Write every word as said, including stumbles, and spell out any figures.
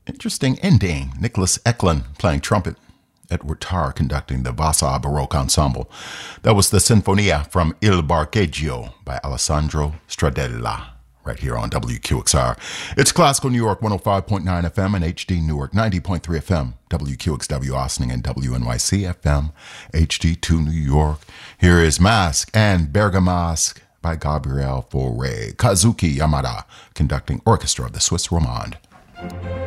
Interesting ending. Nicholas Eklund playing trumpet. Edward Tarr conducting the Vasa Baroque Ensemble. That was the Sinfonia from Il Barcheggio by Alessandro Stradella, right here on W Q X R. It's Classical New York one oh five point nine F M and H D Newark ninety point three F M, W Q X W Austin and W N Y C F M, H D two New York. Here is Masque and Bergamasque by Gabriel Fauré. Kazuki Yamada conducting orchestra of the Swiss Romande.